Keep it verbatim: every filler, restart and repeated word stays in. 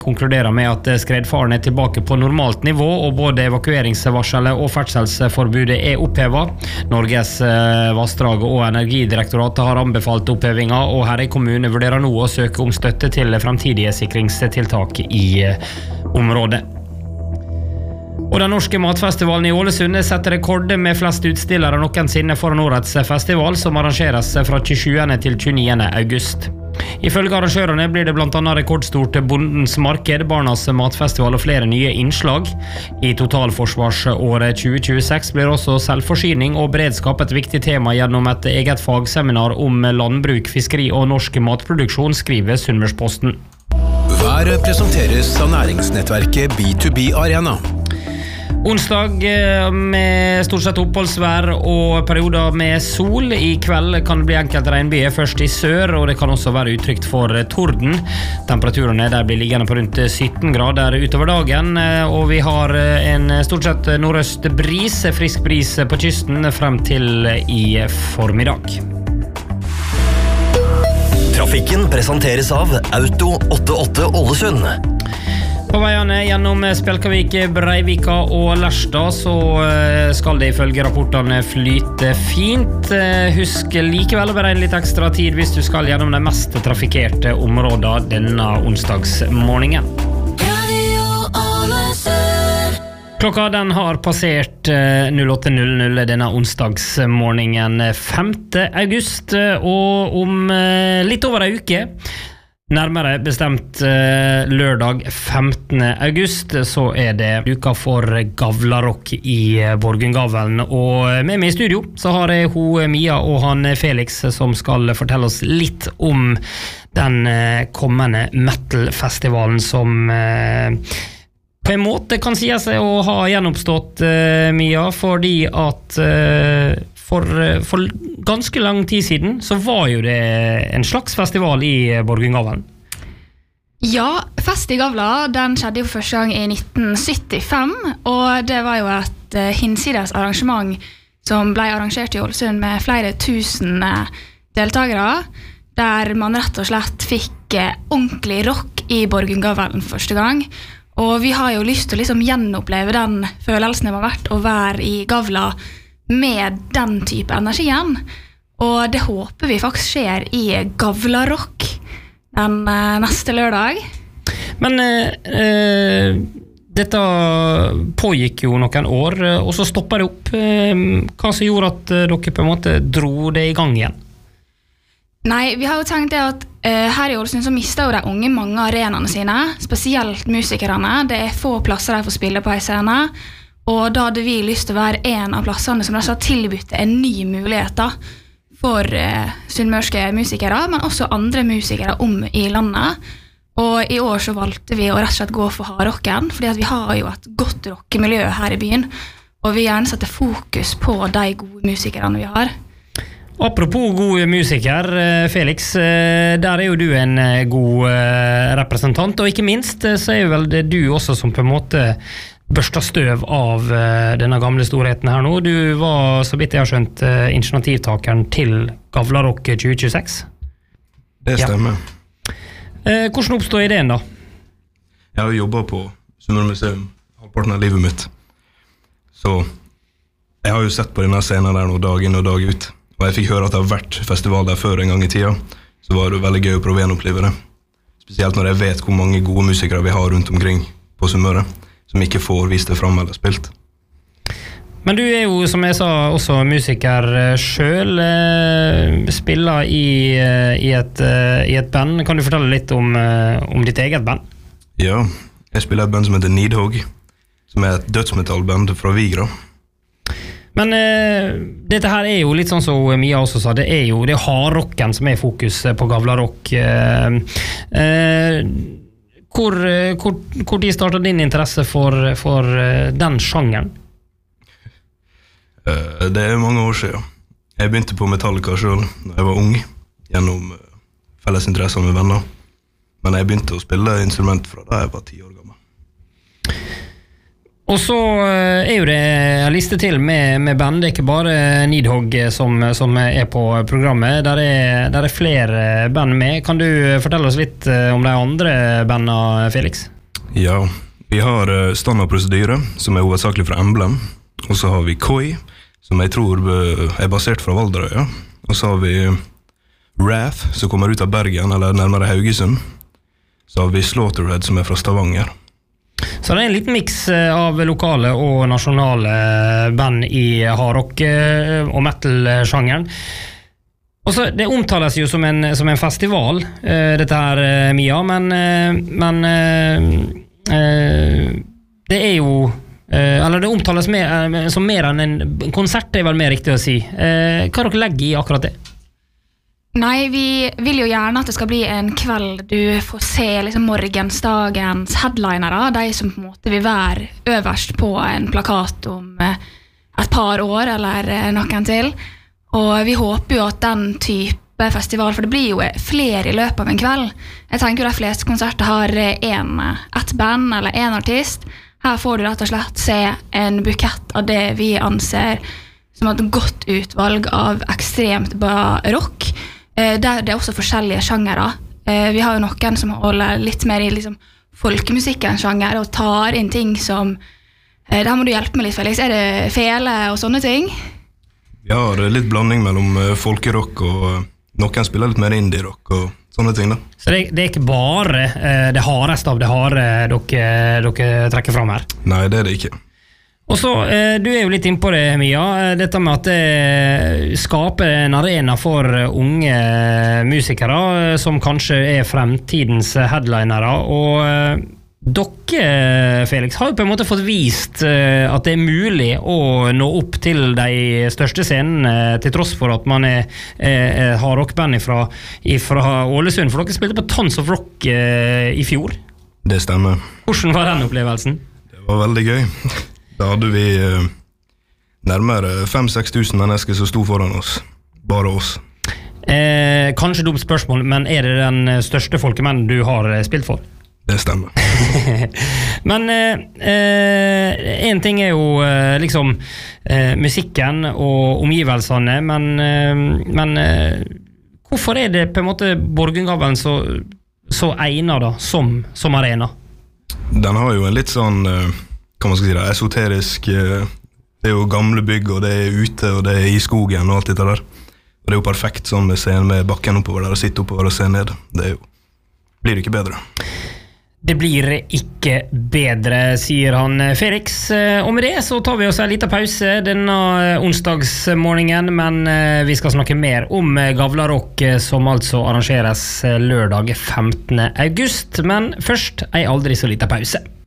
konkluderer med at skredfaren er tilbake på normalt nivå, og både evakueringsvarselet og ferdselsforbudet er opphevet. Norges vassdrag- og energidirektoratet har anbefalt opphevinga, og Herøy kommune vurderer nå å søke om støtte til fremtidige sikringstiltak i området. Og den norske matfestivalen i Ålesund setter rekord med flest utstillere noensinne foran årets festival, som arrangeres fra tjuesjuende til tjueniende august. Ifølge arrangørene blir det blant annet rekordstort Bondens marked, Barnas matfestival og flere nye innslag. I totalforsvarsåret tjue tjueseks blir også selvforsyning og beredskap et viktig tema gjennom et eget fagseminar om landbruk, fiskeri og norsk matproduksjon, skriver Sunnmørsposten. Været presenteres av næringsnettverket B to B Arena. Onsdag med stort sett oppholdsvær og perioder med sol. I kveld kan det bli enkelt regnbyger, først i sør, og det kan også være utrygt for torden. Temperaturene der blir liggende på rundt sytten grader utover dagen, og vi har en stort sett nordøst bris, frisk bris på kysten frem til i formiddag. Trafikken presenteres av Auto åttiåtte Ålesund. På veiene gjennom Spjelkavik, Breivika og Lerstad så skal det ifølge rapportene flyte fint. Husk likevel å beregne litt ekstra tid hvis du skal gjennom de mest trafikkerte områdene denne onsdagsmorgenen. Klokka den har passert null åtte null null denne onsdagsmorgenen femte august, og om litt over en uke, nærmere bestemt eh, lørdag femtende august, så er det uka for Gavlarock i Borgundgavlen. Og med meg i studio så har jeg ho Mia og han Felix som skal fortelle oss litt om den eh, kommende metal-festivalen som eh, på en måte kan sies å ha gjenoppstått, eh, Mia, fordi at eh, For, for ganske lang tid siden så var jo det en slags festival i Borgundgavlen. Ja, Fest i Gavla, den skjedde jo første gang i nitten syttifem, og det var jo et uh, hinsides arrangement som ble arrangert i Ålesund med flere tusen uh, deltagere, der man rett og slett fikk uh, ordentlig rock i Borgundgavlen første gang. Og vi har jo lyst til å liksom gjenoppleve den følelsen det har vært å være i Gavla med den type energien, og det håper vi faktisk skjer i Gavlarock den uh, neste lørdag. Men uh, dette pågikk jo noen år, og så stoppet det opp. Uh, hva som gjorde at uh, dere på en måte dro det i gang igjen? Nei, vi har jo tenkt det at uh, her i Ålesund så mister jo de unge mange arenaene sine, spesielt musikerne. Det er få plasser de får spille på en scene, og da hadde vi lyst til å være en av plassene som har tilbudt en ny mulighet da, for uh, sunnmørske musikere, men også andre musikere om i landet. Og i år så valgte vi å rett og slett gå for hardrocken, fordi at vi har jo et godt rockemiljø her i byen, og vi gjerne setter fokus på de gode musikerne vi har. Apropos god musiker, Felix, der er jo du en god representant, og ikke minst så er jo vel det du også som på en måte børsta støv av denne gamle storheten her nå. Du var, så vidt jeg har skjønt, initiativtakeren til Gavlarock tjue tjueseks. Det stemmer. Ja. Hvordan oppstod ideen da? Jeg har jobbet på Sunnmøre Museum halvparten av livet mitt. Så jeg har jo sett på denne scenen der nå dag inn og dag ut. Og jeg fikk høre at det har vært festival der før en gang i tida. Så var det veldig gøy å prøve å gjenoppleve det. Spesielt når jeg vet hvor mange gode musikere vi har rundt omkring på Sunnmøre, som ikke får vist det frem eller spilt. Men du er jo, som jeg sa, også musiker selv, spiller i, i, et, i et band. Kan du fortelle litt om, om ditt eget band? Ja, jeg spiller et band som heter Nidhogg, som er et dødsmetallband fra Vigra. Men uh, dette her er jo litt sånn som Mia også sa, det er jo det er hardrocken som er fokus på Gavlarock. Uh, uh, hvor, hvor, hvor de startet din interesse for, for uh, den sjangeren? Uh, det er mange år siden. Jeg begynte på Metallica selv da jeg var ung, gjennom uh, felles interesser med venner. Men jeg begynte å spille instrument fra da jeg var ti år gammel. Og så er jo det en liste til med, med band. Det er ikke bare Nidhogg som, som er på programmet. Der er, der er flere band med. Kan du fortelle oss litt om de andre bandene, Felix? Ja, vi har Standard Prosedyre, som er hovedsakelig fra Emblem. Og så har vi Koi, som jeg tror er basert fra Valderøya. Og så har vi Wrath, som kommer ut av Bergen, eller nærmere Haugesund. Så har vi Slaughterhead, som er fra Stavanger. Så det er en liten mix av lokale og nasjonale band i hardrock og metal-sjangeren. Og så det omtales jo som en, som en festival, dette her, Mia, men, men det er jo, eller det omtales mer, som mer enn en konsert, det er vel mer riktig å si. Hva dere legger i akkurat det? Nei, vi vil jo gjerne at det skal bli en kveld du får se liksom morgensdagens headlinere, de som på en måte vil være øverst på en plakat om et par år eller noen til. Og vi håper jo at den type festival, for det blir jo flere i løpet av en kveld. Jeg tenker jo de fleste konserter har en, et band eller en artist. Her får du rett og slett se en bukett av det vi anser som et godt utvalg av ekstremt bra rock. Der det er også forskjellige sjangere. Vi har jo noen som holder litt mer i liksom, folkemusikkens sjanger og tar inn ting som det her må du hjelpe meg litt, Felix. Er det fele og sånne ting? Ja, det er litt blanding mellom folkerock og noen spiller litt mer indie-rock og sånne ting da. Så det, det er ikke bare det hardeste av det harde dere, dere trekker fram her? Nei, det er det ikke. Og så, du er jo litt inne på det, Mia, dette med at det skaper en arena for unge musikere som kanskje er fremtidens headlinere, og dere, Felix, har jo på en måte fått vist at det er mulig å nå opp til de største scenene, til tross for at man er, er, har rockband fra, fra Ålesund, for dere spilte på Tons of Rock i fjor. Det stemmer. Hvordan var den opplevelsen? Det var veldig gøy. Da hadde vi eh, nærmere fem til seks tusen mennesker som sto foran oss. Bare oss. Eh, kanskje dumt spørsmål, men er det den største folkemennen du har spilt for? Det stemmer. Men eh, en ting er jo eh, liksom eh, musikken og omgivelsene, men, eh, men eh, hvorfor er det på en måte Borgundgaven så, så egnet da, som, som arena? Den har jo en litt sånn... Eh, kan man skal si det, esoterisk, det er jo gamle bygg, og det er ute, og det er i skogen, og alt dette der. Og det er jo perfekt sånn med scenen med bakken oppover der, og sitte oppover og se ned. Det er jo, blir det ikke bedre. Det blir ikke bedre, sier han Felix. Og med det så tar vi oss en liten pause denne onsdagsmorgenen, men vi skal snakke mer om Gavlarock, som altså arrangeres lørdag femtende august. Men først, en aldri så liten pause.